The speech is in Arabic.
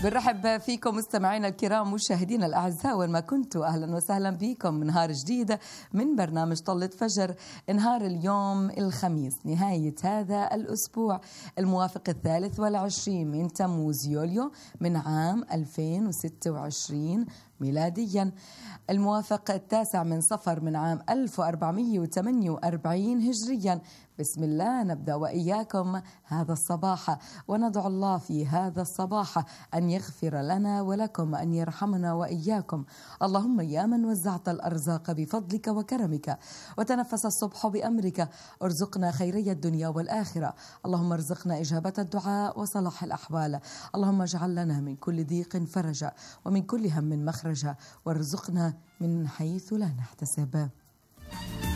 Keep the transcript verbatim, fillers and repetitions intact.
بنرحب فيكم مستمعينا الكرام مشاهدينا الأعزاء وين ما كنتوا، أهلا وسهلا بكم من نهار جديد من برنامج طلة فجر. نهار اليوم الخميس نهاية هذا الأسبوع الموافق الثالث والعشرين من تموز يوليو من عام ألفين وستة وعشرين ميلاديا، الموافق التاسع من صفر من عام ألف وأربعمئة وثمانية وأربعين هجريا. بسم الله نبدأ وإياكم هذا الصباح، وندعو الله في هذا الصباح أن يغفر لنا ولكم، أن يرحمنا وإياكم. اللهم يا من وزعت الأرزاق بفضلك وكرمك وتنفس الصبح بأمرك، ارزقنا خيري الدنيا والآخرة. اللهم ارزقنا إجابة الدعاء وصلاح الأحوال. اللهم اجعل لنا من كل ضيق فرجا ومن كل هم مخرجا، وارزقنا من حيث لا نحتسب.